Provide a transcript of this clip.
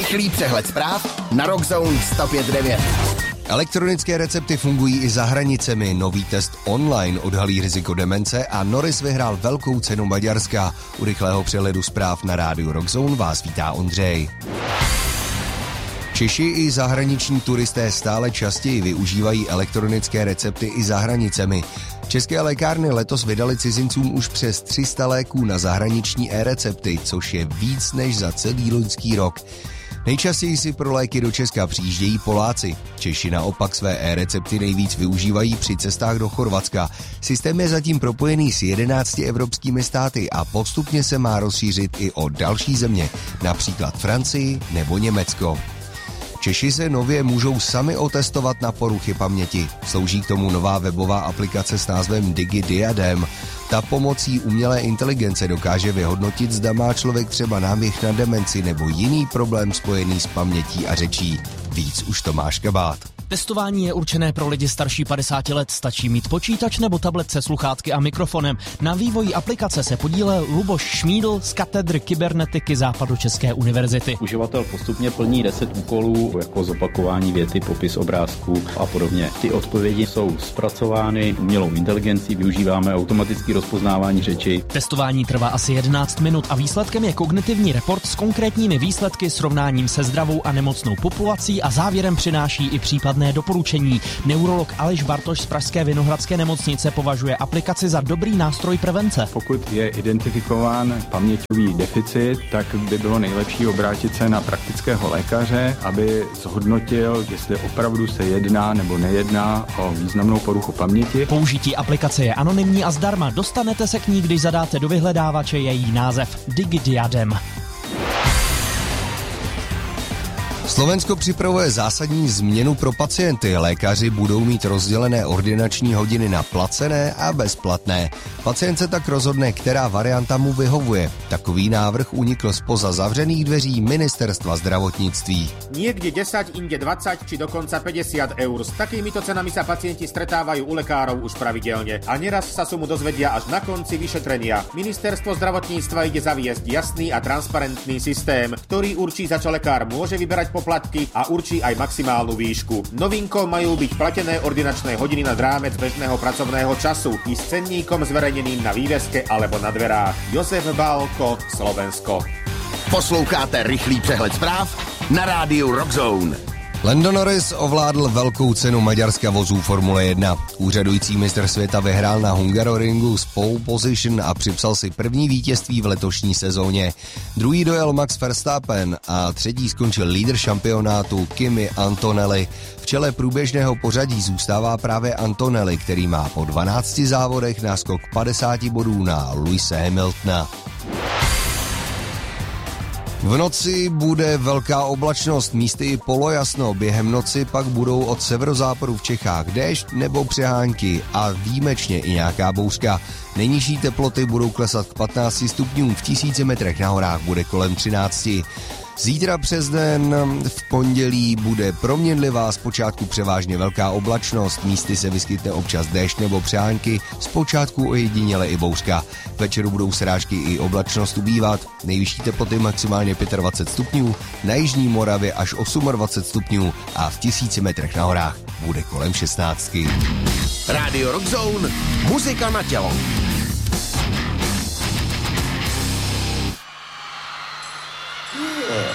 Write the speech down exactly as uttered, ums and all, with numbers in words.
Rychlý přehled zpráv na Rockzone sto pět devět. Elektronické recepty fungují i za hranicemi. Nový test online odhalí riziko demence a Norris vyhrál velkou cenu Maďarska. U rychlého přehledu zpráv na rádiu Rockzone vás vítá Ondřej. Češi i zahraniční turisté stále častěji využívají elektronické recepty i za hranicemi. České lékárny letos vydali cizincům už přes tři sta léků na zahraniční e-recepty, což je víc než za celý loňský rok. Nejčastěji si pro léky do Česka přijíždějí Poláci. Češi naopak své e-recepty nejvíc využívají při cestách do Chorvatska. Systém je zatím propojený s jedenácti evropskými státy a postupně se má rozšířit i o další země, například Francii nebo Německo. Češi se nově můžou sami otestovat na poruchy paměti. Slouží k tomu nová webová aplikace s názvem DigiDiadem. Ta pomocí umělé inteligence dokáže vyhodnotit, zda má člověk třeba náběh na demenci nebo jiný problém spojený s pamětí a řečí. Víc už Tomáš Kabát. Testování je určené pro lidi starší padesáti let. Stačí mít počítač nebo tablet se sluchátky a mikrofonem. Na vývoji aplikace se podílel Luboš Šmídl z katedry kybernetiky Západočeské univerzity. Uživatel postupně plní deset úkolů, jako zopakování věty, popis obrázků a podobně. Ty odpovědi jsou zpracovány umělou inteligencí, využíváme automatické rozpoznávání řeči. Testování trvá asi jedenáct minut a výsledkem je kognitivní report s konkrétními výsledky, srovnáním se zdravou a nemocnou populací a závěrem přináší i případné doporučení. Neurolog Aleš Bartoš z pražské Vinohradské nemocnice považuje aplikaci za dobrý nástroj prevence. Pokud je identifikován paměťový deficit, tak by bylo nejlepší obrátit se na praktického lékaře, aby zhodnotil, jestli opravdu se jedná nebo nejedná o významnou poruchu paměti. Použití aplikace je anonymní a zdarma. Dostanete se k ní, když zadáte do vyhledávače její název DigiDiadem. Slovensko připravuje zásadní změnu pro pacienty. Lékaři budou mít rozdělené ordinační hodiny na placené a bezplatné. Pacient se tak rozhodne, která varianta mu vyhovuje. Takový návrh unikl spoza zavřených dveří Ministerstva zdravotníctví. Niekde desať, inde dvadsať či dokonca päťdesiat eur. S takýmito cenami sa pacienti stretávajú u lekárov už pravidelne a neraz sa sumu dozvedia až na konci vyšetrenia. Ministerstvo zdravotníctva ide zaviesť jasný a transparentný systém, ktorý určí, za čo lekár môže vyberať poplatky a určí aj maximálnu výšku. Novinkou majú byť platené ordinačné hodiny nad rámec bežného pracovného času i s cenníkom zverejneným na výveske alebo na dverách. Josef Bálko, Slovensko. Posloucháte rychlý přehled zpráv na rádiu Rockzone. Lando Norris ovládl velkou cenu Maďarska vozů Formule jedna. Úřadující mistr světa vyhrál na Hungaroringu z pole position a připsal si první vítězství v letošní sezóně. Druhý dojel Max Verstappen a třetí skončil lídr šampionátu Kimi Antonelli. V čele průběžného pořadí zůstává právě Antonelli, který má po dvanácti závodech náskok padesáti bodů na Lewise Hamiltona. V noci bude velká oblačnost, místy i polojasno, během noci pak budou od severozápadu v Čechách déšť nebo přehánky a výjimečně i nějaká bouřka. Nejnižší teploty budou klesat k patnácti stupňům, v tisíci metrech na horách bude kolem třinácti. Zítra přes den v pondělí bude proměnlivá, zpočátku převážně velká oblačnost, místy se vyskytne občas déšť nebo přehánky, zpočátku ojediněle i bouřka. Večeru budou srážky i oblačnost ubývat, nejvyšší teploty maximálně dvacet pět stupňů, na jižní Moravě až dvacet osm stupňů a v tisíci metrech na horách bude kolem šestnáctky. Radio Rockzone, muzika na tělo.